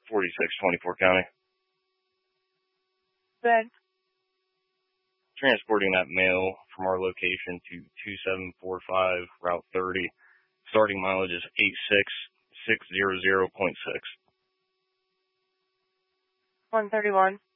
4624 County. Good. Transporting that mail from our location to 2745 Route 30. Starting mileage is 86600.6. 131.